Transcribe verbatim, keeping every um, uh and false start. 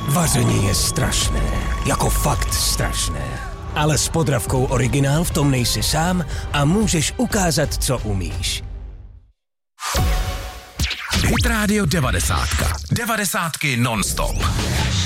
Vaření je strašné, jako fakt strašné. Ale s Podravkou Originál v tom nejsi sám a můžeš ukázat, co umíš. Hit Radio devadesát. Devadesátky non-stop.